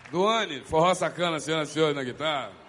Duane, forró sacana, senhoras e senhores, na guitarra.